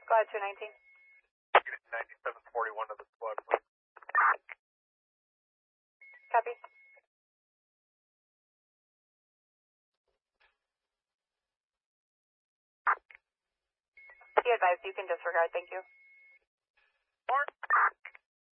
Go ahead, 219. Unit 9741 to the squad, please. Copy. Be advised, you can disregard, thank you.